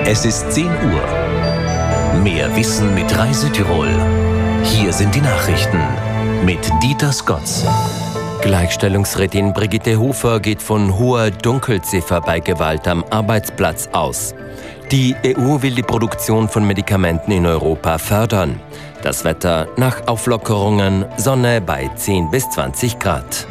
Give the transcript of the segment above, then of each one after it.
Es ist 10 Uhr. Mehr Wissen mit Rai Südtirol. Hier sind die Nachrichten mit Dieter Skotz. Gleichstellungsrätin Brigitte Hofer geht von hoher Dunkelziffer bei Gewalt am Arbeitsplatz aus. Die EU will die Produktion von Medikamenten in Europa fördern. Das Wetter nach Auflockerungen, Sonne bei 10 bis 20 Grad.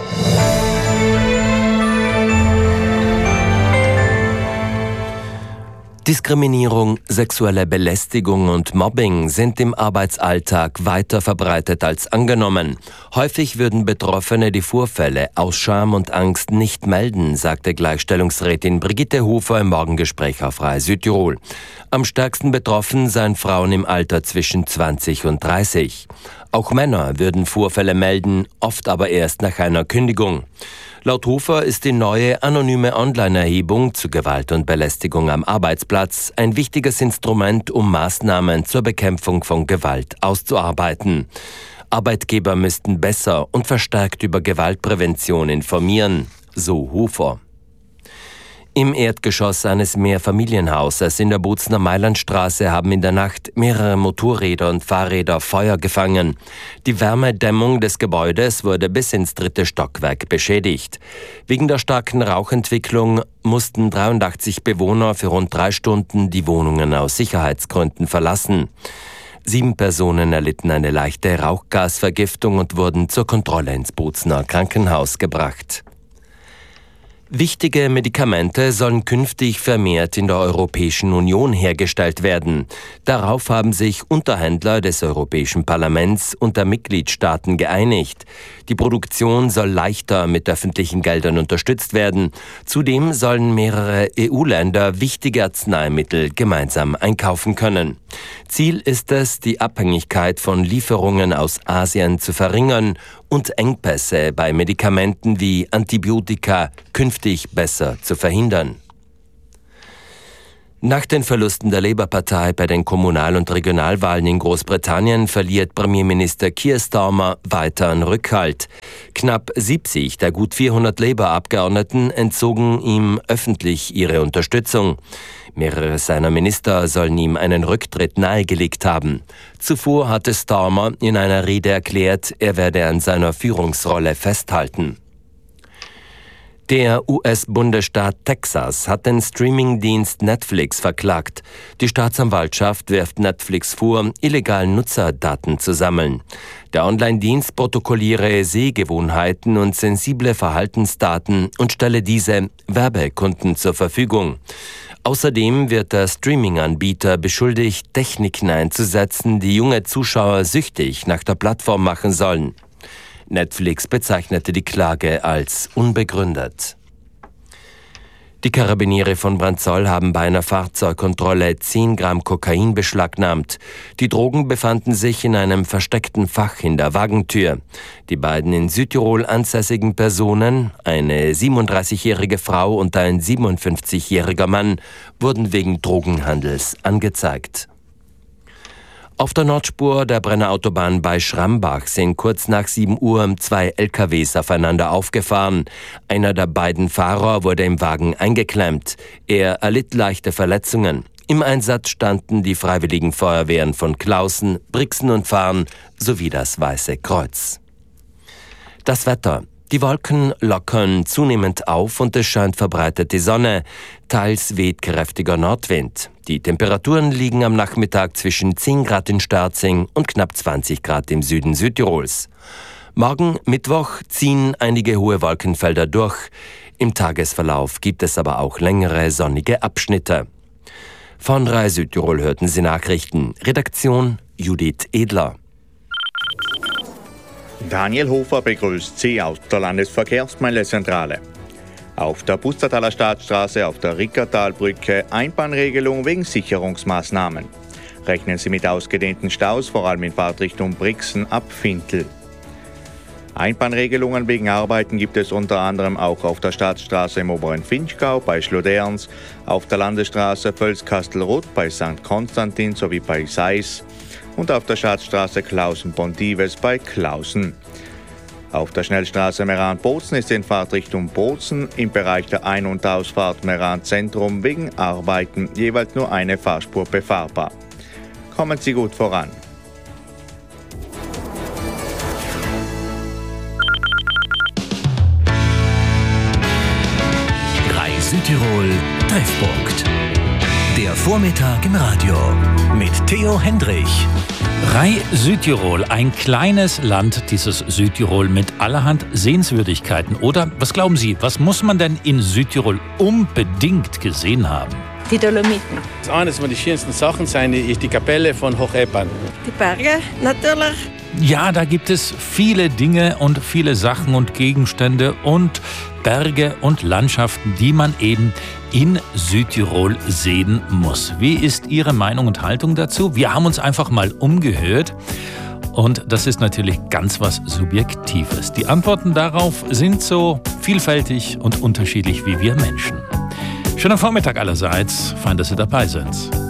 Diskriminierung, sexuelle Belästigung und Mobbing sind im Arbeitsalltag weiter verbreitet als angenommen. Häufig würden Betroffene die Vorfälle aus Scham und Angst nicht melden, sagte Gleichstellungsrätin Brigitte Hofer im Morgengespräch auf Rai Südtirol. Am stärksten betroffen seien Frauen im Alter zwischen 20 und 30. Auch Männer würden Vorfälle melden, oft aber erst nach einer Kündigung. Laut Hofer ist die neue anonyme Online-Erhebung zu Gewalt und Belästigung am Arbeitsplatz ein wichtiges Instrument, um Maßnahmen zur Bekämpfung von Gewalt auszuarbeiten. Arbeitgeber müssten besser und verstärkt über Gewaltprävention informieren, so Hofer. Im Erdgeschoss eines Mehrfamilienhauses in der Bozner Mailandstraße haben in der Nacht mehrere Motorräder und Fahrräder Feuer gefangen. Die Wärmedämmung des Gebäudes wurde bis ins 3. Stockwerk beschädigt. Wegen der starken Rauchentwicklung mussten 83 Bewohner für rund 3 Stunden die Wohnungen aus Sicherheitsgründen verlassen. 7 Personen erlitten eine leichte Rauchgasvergiftung und wurden zur Kontrolle ins Bozner Krankenhaus gebracht. Wichtige Medikamente sollen künftig vermehrt in der Europäischen Union hergestellt werden. Darauf haben sich Unterhändler des Europäischen Parlaments und der Mitgliedstaaten geeinigt. Die Produktion soll leichter mit öffentlichen Geldern unterstützt werden. Zudem sollen mehrere EU-Länder wichtige Arzneimittel gemeinsam einkaufen können. Ziel ist es, die Abhängigkeit von Lieferungen aus Asien zu verringern und Engpässe bei Medikamenten wie Antibiotika künftig besser zu verhindern. Nach den Verlusten der Labour-Partei bei den Kommunal- und Regionalwahlen in Großbritannien verliert Premierminister Keir Starmer weiter an Rückhalt. Knapp 70 der gut 400 Labour-Abgeordneten entzogen ihm öffentlich ihre Unterstützung. Mehrere seiner Minister sollen ihm einen Rücktritt nahegelegt haben. Zuvor hatte Starmer in einer Rede erklärt, er werde an seiner Führungsrolle festhalten. Der US-Bundesstaat Texas hat den Streamingdienst Netflix verklagt. Die Staatsanwaltschaft wirft Netflix vor, illegalen Nutzerdaten zu sammeln. Der Online-Dienst protokolliere Sehgewohnheiten und sensible Verhaltensdaten und stelle diese Werbekunden zur Verfügung. Außerdem wird der Streaming-Anbieter beschuldigt, Techniken einzusetzen, die junge Zuschauer süchtig nach der Plattform machen sollen. Netflix bezeichnete die Klage als unbegründet. Die Karabiniere von Brandzol haben bei einer Fahrzeugkontrolle 10 Gramm Kokain beschlagnahmt. Die Drogen befanden sich in einem versteckten Fach in der Wagentür. Die beiden in Südtirol ansässigen Personen, eine 37-jährige Frau und ein 57-jähriger Mann, wurden wegen Drogenhandels angezeigt. Auf der Nordspur der Brenner Autobahn bei Schrambach sind kurz nach 7 Uhr 2 LKWs aufeinander aufgefahren. Einer der beiden Fahrer wurde im Wagen eingeklemmt. Er erlitt leichte Verletzungen. Im Einsatz standen die Freiwilligen Feuerwehren von Clausen, Brixen und Farn sowie das Weiße Kreuz. Das Wetter. Die Wolken lockern zunehmend auf und es scheint verbreitet die Sonne. Teils weht kräftiger Nordwind. Die Temperaturen liegen am Nachmittag zwischen 10 Grad in Sterzing und knapp 20 Grad im Süden Südtirols. Morgen, Mittwoch, ziehen einige hohe Wolkenfelder durch. Im Tagesverlauf gibt es aber auch längere sonnige Abschnitte. Von Rai Südtirol hörten Sie Nachrichten. Redaktion Judith Edler. Daniel Hofer begrüßt Sie aus der Landesverkehrsmeldezentrale. Auf der Pustertaler Staatsstraße auf der Rickertalbrücke Einbahnregelung wegen Sicherungsmaßnahmen. Rechnen Sie mit ausgedehnten Staus, vor allem in Fahrtrichtung Brixen ab Fintel. Einbahnregelungen wegen Arbeiten gibt es unter anderem auch auf der Staatsstraße im oberen Finchgau bei Schloderns, auf der Landesstraße Völz-Kastelruth bei St. Konstantin sowie bei Seis und auf der Staatsstraße Klausen-Pontives bei Klausen. Auf der Schnellstraße Meran-Bozen ist in Fahrtrichtung Bozen im Bereich der Ein- und Ausfahrt Meran-Zentrum wegen Arbeiten jeweils nur eine Fahrspur befahrbar. Kommen Sie gut voran. Südtirol Treffpunkt. Der Vormittag im Radio mit Theo Hendrich. Rai Südtirol, ein kleines Land, dieses Südtirol mit allerhand Sehenswürdigkeiten. Oder was glauben Sie, was muss man denn in Südtirol unbedingt gesehen haben? Die Dolomiten. Eines von den schönsten Sachen ist die Kapelle von Hochepan. Die Berge natürlich. Ja, da gibt es viele Dinge und viele Sachen und Gegenstände und Berge und Landschaften, die man eben in Südtirol sehen muss. Wie ist Ihre Meinung und Haltung dazu? Wir haben uns einfach mal umgehört und das ist natürlich ganz was Subjektives. Die Antworten darauf sind so vielfältig und unterschiedlich wie wir Menschen. Schönen Vormittag allerseits, fein, dass Sie dabei sind.